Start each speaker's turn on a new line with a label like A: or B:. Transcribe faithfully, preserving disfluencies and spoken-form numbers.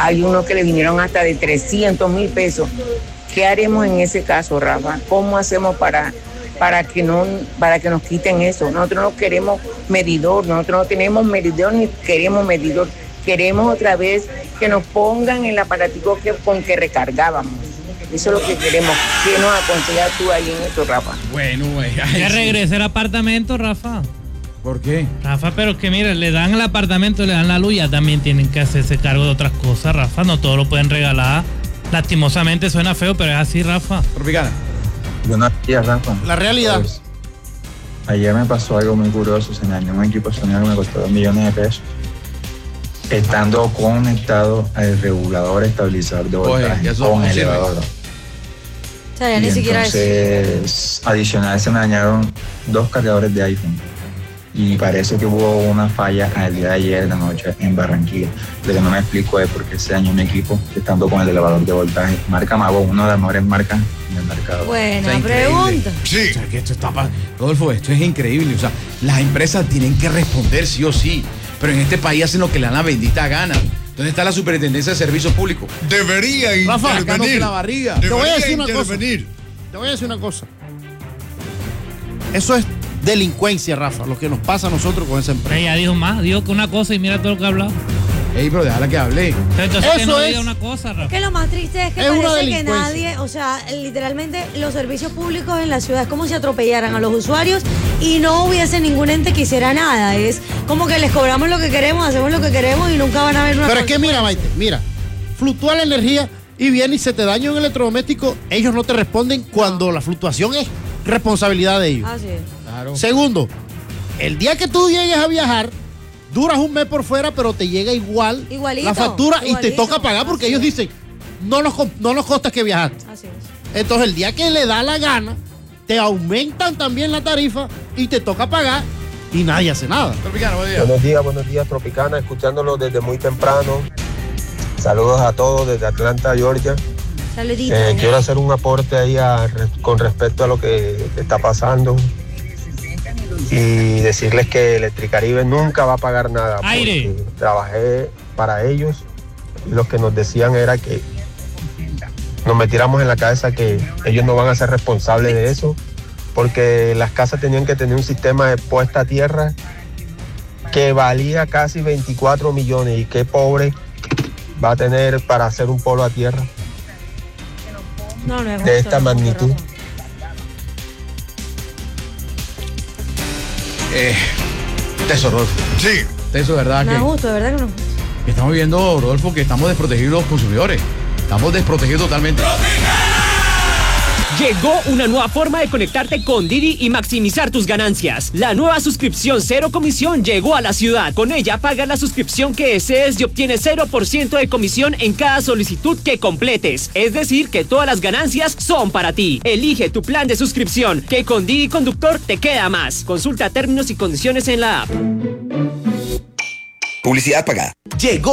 A: hay unos que le vinieron hasta de trescientos mil pesos. ¿Qué haremos en ese caso, Rafa? ¿Cómo hacemos para, para, que no, para que nos quiten eso? Nosotros no queremos medidor, nosotros no tenemos medidor ni queremos medidor. Queremos otra vez que nos pongan el aparatico que, con que recargábamos. Eso es lo que queremos. ¿Qué nos aconsejas tú ahí en esto, Rafa?
B: Bueno, güey.
C: Que regrese el apartamento, Rafa.
B: ¿Por qué?
C: Rafa, pero es que mire, le dan el apartamento, le dan la luz, ya también tienen que hacerse cargo de otras cosas, Rafa. No todo lo pueden regalar. Lastimosamente suena feo, pero es así, Rafa.
B: Tropicana.
D: Buenos días, Rafa.
E: La realidad.
D: Pues, ayer me pasó algo muy curioso. Se me dañó un equipo sonido que me costó dos millones de pesos. Estando conectado al regulador estabilizador de voltaje
B: Oye,
D: con
B: no
D: elevador.
F: O sea, ya
D: Y
F: ni siquiera
D: entonces, adicional, se me dañaron dos cargadores de iPhone. Y parece que hubo una falla el día de ayer en la noche en Barranquilla. Lo que no me explico es por qué se dañó un equipo estando con el elevador de voltaje. Marca Mago, una de las mejores marcas en el mercado.
F: Buena
B: O sea,
F: pregunta.
B: Sí. O sea, que esto está pa- Rodolfo, esto es increíble. O sea, las empresas tienen que responder sí o sí. Pero en este país hacen lo que le dan la bendita gana. ¿Dónde está la Superintendencia de Servicios Públicos?
G: Debería
E: Rafa,
B: Sacándose
G: intervenir.
B: la barriga.
E: Te voy a
G: Debería
E: decir una cosa.
G: intervenir.
E: Te voy a decir una cosa. Eso es delincuencia, Rafa, lo que nos pasa a nosotros con esa empresa.
C: Ella dijo más, dijo que una cosa y mira todo lo que ha hablado.
B: Ey, pero déjala que hable.
C: Entonces
E: Eso
C: que no
E: es-
C: diga una cosa, Rafa.
F: Que lo más triste es que
E: Es una
F: parece que
E: delincuencia.
F: nadie, o sea, literalmente los servicios públicos en la ciudad es como si atropellaran a los usuarios y no hubiese ningún ente que hiciera nada. Es como que les cobramos lo que queremos, hacemos lo que queremos y nunca van a ver una
E: Pero es que
F: consecuencia.
E: mira, Maite, mira, fluctúa la energía y viene y se te daña un electrodoméstico, ellos no te responden cuando la fluctuación es responsabilidad de ellos.
F: Así es.
B: Claro.
E: Segundo, el día que tú llegues a viajar, duras un mes por fuera, pero te llega igual
F: Igualito,
E: la factura y te
F: igualito,
E: toca pagar porque
F: así
E: ellos
F: es.
E: dicen, no nos, co- no nos costas que viajaste.
F: Así es.
E: Entonces el día que le da la gana, te aumentan también la tarifa y te toca pagar y nadie hace nada.
B: Tropicana, buen día.
H: Buenos días, buenos días, Tropicana, escuchándolo desde muy temprano. Saludos a todos desde Atlanta, Georgia.
F: Saludito.
H: Eh, quiero hacer un aporte ahí a- con respecto a lo que está pasando y decirles que Electricaribe nunca va a pagar nada.
C: Aire.
H: Porque trabajé para ellos y lo que nos decían era que nos metiéramos en la cabeza que ellos no van a ser responsables de eso, porque las casas tenían que tener un sistema de puesta a tierra que valía casi veinticuatro millones y qué pobre va a tener para hacer un polo a tierra
F: No, no es
H: de
F: justo,
H: esta
F: no es justo,
H: magnitud.
F: Rafa.
B: Eh, teso, Rodolfo.
G: Sí.
B: Teso, ¿verdad?
F: No
B: que,
F: es justo, de verdad que no.
B: que estamos viendo, Rodolfo, que estamos desprotegidos los consumidores. Estamos desprotegidos totalmente.
I: Llegó una nueva forma de conectarte con Didi y maximizar tus ganancias. La nueva suscripción cero comisión llegó a la ciudad. Con ella pagas la suscripción que desees y obtienes cero por ciento de comisión en cada solicitud que completes. Es decir, que todas las ganancias son para ti. Elige tu plan de suscripción, que con Didi Conductor te queda más. Consulta términos y condiciones en la app.
J: Publicidad pagada.
K: Llegó